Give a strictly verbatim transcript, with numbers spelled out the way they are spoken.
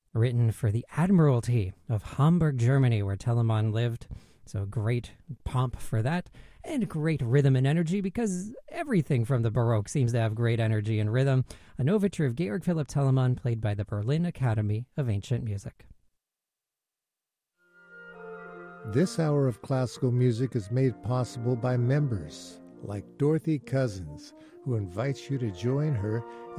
written for the Admiralty of Hamburg, Germany, where Telemann lived. So great pomp for that, and great rhythm and energy, because everything from the Baroque seems to have great energy and rhythm. An overture of Georg Philipp Telemann, played by the Berlin Academy of Ancient Music. This hour of classical music is made possible by members like Dorothy Cousins, who invites you to join her